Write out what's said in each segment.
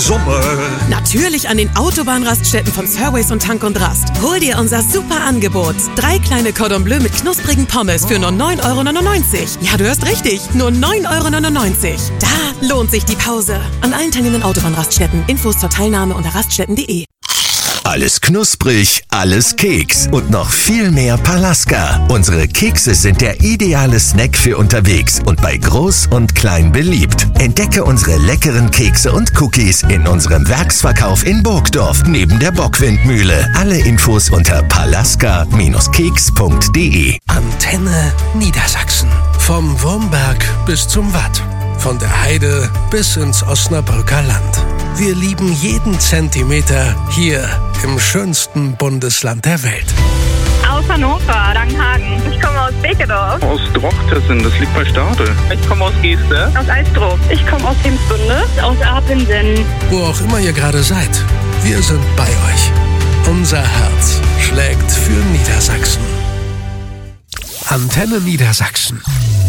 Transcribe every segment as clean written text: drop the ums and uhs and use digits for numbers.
Sommer? Natürlich an den Autobahnraststätten von Surways und Tank und Rast. Hol dir unser super Angebot. 3 kleine Cordon Bleu mit knusprigen Pommes für nur 9,99 €. Ja, du hörst richtig, nur 9,99 €. Da lohnt sich die Pause. An allen teilnehmenden Autobahnraststätten. Infos zur Teilnahme unter raststätten.de. Alles knusprig, alles Keks und noch viel mehr Palaska. Unsere Kekse sind der ideale Snack für unterwegs und bei Groß und Klein beliebt. Entdecke unsere leckeren Kekse und Cookies in unserem Werksverkauf in Burgdorf neben der Bockwindmühle. Alle Infos unter palaska-keks.de. Antenne Niedersachsen. Vom Wurmberg bis zum Watt. Von der Heide bis ins Osnabrücker Land. Wir lieben jeden Zentimeter hier im schönsten Bundesland der Welt. Aus Hannover, Langenhagen. Ich komme aus Bekedorf. Aus Drochtersen, das liegt bei Stade. Ich komme aus Geeste. Aus Eisdruck. Ich komme aus Hemsbünde. Aus Apelsen. Wo auch immer ihr gerade seid, wir sind bei euch. Unser Herz schlägt für Niedersachsen. Antenne Niedersachsen.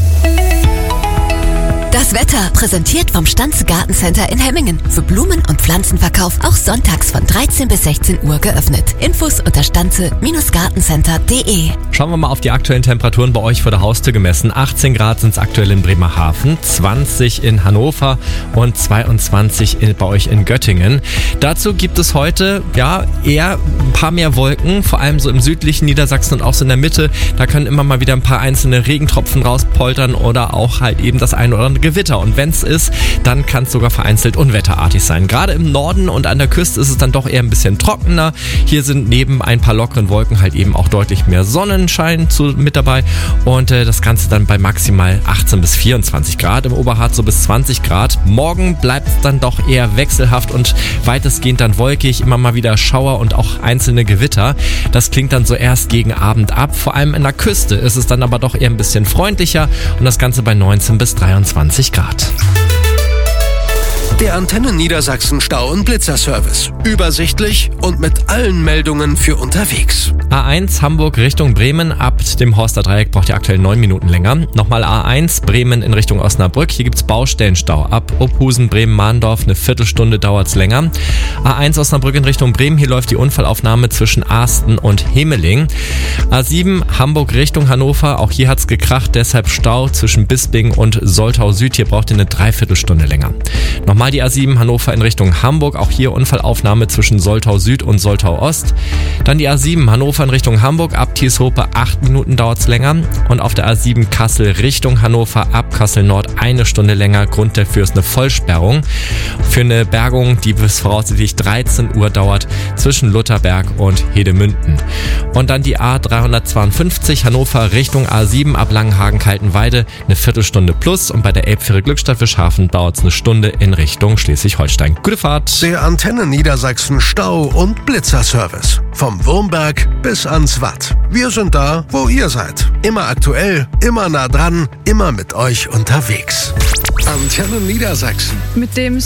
Das Wetter präsentiert vom Stanze Gartencenter in Hemmingen. Für Blumen- und Pflanzenverkauf auch sonntags von 13 bis 16 Uhr geöffnet. Infos unter stanze-gartencenter.de. Schauen wir mal auf die aktuellen Temperaturen bei euch vor der Haustür gemessen. 18 Grad sind es aktuell in Bremerhaven, 20 in Hannover und 22 bei euch in Göttingen. Dazu gibt es heute eher ein paar mehr Wolken, vor allem so im südlichen Niedersachsen und auch so in der Mitte. Da können immer mal wieder ein paar einzelne Regentropfen rauspoltern oder auch halt eben das eine oder andere Gewitter. Und wenn es ist, dann kann es sogar vereinzelt unwetterartig sein. Gerade im Norden und an der Küste ist es dann doch eher ein bisschen trockener. Hier sind neben ein paar lockeren Wolken halt eben auch deutlich mehr Sonnenschein mit dabei. Und das Ganze dann bei maximal 18 bis 24 Grad. Im Oberharz so bis 20 Grad. Morgen bleibt es dann doch eher wechselhaft und weitestgehend dann wolkig. Immer mal wieder Schauer und auch einzelne Gewitter. Das klingt dann so erst gegen Abend ab. Vor allem in der Küste ist es dann aber doch eher ein bisschen freundlicher. Und das Ganze bei 19 bis 23 Grad. Der Antenne Niedersachsen Stau- und Blitzerservice. Übersichtlich und mit allen Meldungen für unterwegs. A1 Hamburg Richtung Bremen. Ab dem Horster Dreieck braucht ihr aktuell 9 Minuten länger. Nochmal A1 Bremen in Richtung Osnabrück. Hier gibt's Baustellenstau. Ab Opusen, Bremen, Mahndorf eine Viertelstunde dauert's länger. A1 Osnabrück in Richtung Bremen. Hier läuft die Unfallaufnahme zwischen Asten und Hemeling. A7 Hamburg Richtung Hannover. Auch hier hat's gekracht. Deshalb Stau zwischen Bisping und Soltau Süd. Hier braucht ihr eine Dreiviertelstunde länger. Nochmal die A7 Hannover in Richtung Hamburg. Auch hier Unfallaufnahme zwischen Soltau Süd und Soltau Ost. Dann die A7 Hannover in Richtung Hamburg. Ab Thieshope 8 Minuten dauert's länger. Und auf der A7 Kassel Richtung Hannover ab Kassel Nord 1 Stunde länger. Grund dafür ist eine Vollsperrung. Für eine Bergung, die bis voraussichtlich 13 Uhr dauert, zwischen Lutherberg und Hedemünden. Und dann die A352 Hannover Richtung A7 ab Langenhagen-Kaltenweide eine Viertelstunde plus. Und bei der Elbfähre Glückstadt Fischhafen dauert's eine Stunde in Richtung Schleswig-Holstein. Gute Fahrt! Der Antenne Niedersachsen Stau- und Blitzerservice. Vom Wurmberg bis ans Watt. Wir sind da, wo ihr seid. Immer aktuell, immer nah dran, immer mit euch unterwegs. Antenne Niedersachsen. Mit dem